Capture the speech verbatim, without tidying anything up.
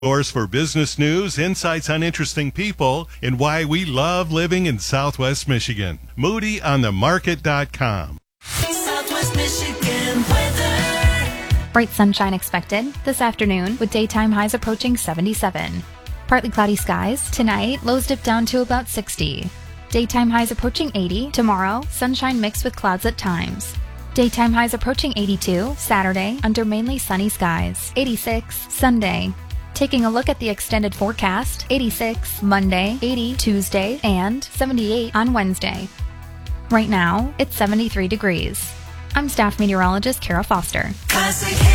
Source for business news, insights on interesting people, and why we love living in Southwest Michigan. Moody on the market dot com. Southwest Michigan weather. Bright sunshine expected this afternoon with daytime highs approaching seventy-seven. Partly cloudy skies. Tonight, lows dip down to about sixty. Daytime highs approaching eighty. Tomorrow, sunshine mixed with clouds at times. Daytime highs approaching eighty-two. Saturday, under mainly sunny skies. eighty-six. Sunday. Taking a look at the extended forecast, eighty-six Monday, eighty Tuesday, and seventy-eight on Wednesday. Right now, it's seventy-three degrees. I'm staff meteorologist Kara Foster. Classic